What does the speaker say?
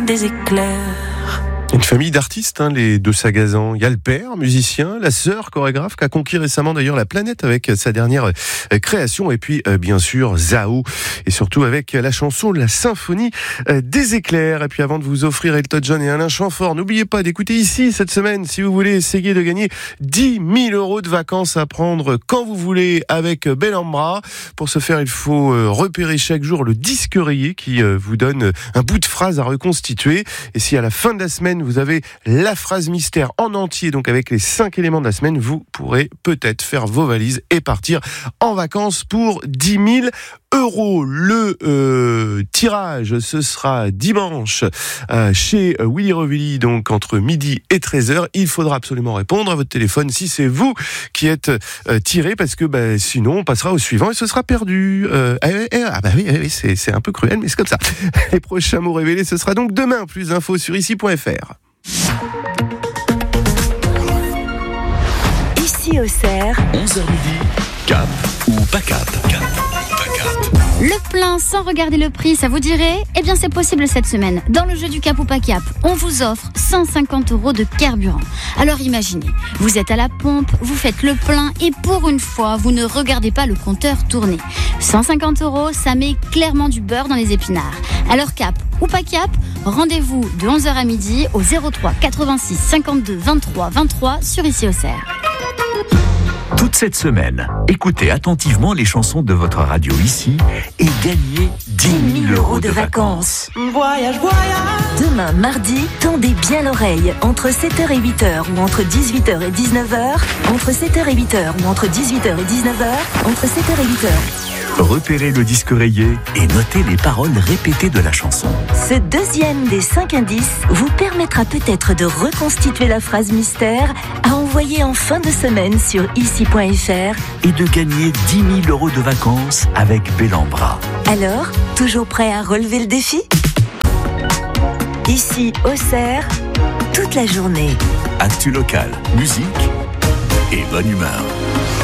des éclairs. Une famille d'artistes, les deux Sagazan. Il y a le père, musicien, la sœur, chorégraphe, qui a conquis récemment d'ailleurs la planète avec sa dernière création. Et puis, bien sûr, Zao. Et surtout avec la chanson La Symphonie des éclairs. Et puis avant de vous offrir Elton John et Alain Chamfort, n'oubliez pas d'écouter ici cette semaine si vous voulez essayer de gagner 10 000 € de vacances à prendre quand vous voulez avec Bellambra. Pour ce faire, il faut repérer chaque jour le disque rayé qui vous donne un bout de phrase à reconstituer. Et si à la fin de la semaine, vous avez la phrase mystère en entier, donc avec les 5 éléments de la semaine, vous pourrez peut-être faire vos valises et partir en vacances pour 10 000 €. Le tirage, ce sera dimanche chez Willy Revelli, donc entre midi et 13h. Il faudra absolument répondre à votre téléphone si c'est vous qui êtes tiré, parce que sinon on passera au suivant et ce sera perdu. Oui, c'est un peu cruel, mais c'est comme ça. Les prochains mots révélés, ce sera donc demain. Plus d'infos sur ici.fr. Ici au Cerf, 11h midi, cap ou pas cap. Le plein sans regarder le prix, ça vous dirait ? Eh bien c'est possible cette semaine. Dans le jeu du cap ou pas cap, on vous offre 150 € de carburant. Alors imaginez, vous êtes à la pompe, vous faites le plein et pour une fois, vous ne regardez pas le compteur tourner. 150 €, ça met clairement du beurre dans les épinards. Alors cap ou pas cap, rendez-vous de 11h à midi au 03 86 52 23 23 sur Ici au Cerf. Toute cette semaine, écoutez attentivement les chansons de votre radio ici et gagnez 10 000 € de vacances. Voyage, voyage. demain mardi, tendez bien l'oreille. Entre 7h et 8h ou entre 18h et 19h, entre 7h et 8h ou entre 18h et 19h, entre 7h et 8h. Repérez le disque rayé et notez les paroles répétées de la chanson. Ce deuxième des 5 indices vous permettra peut-être de reconstituer la phrase mystère à envoyer en fin de semaine sur ici.fr. Et de gagner 10 000 € de vacances avec Bellambra. Alors, toujours prêt à relever le défi ? Ici au Cerf, toute la journée. Actu local, musique et bonne humeur.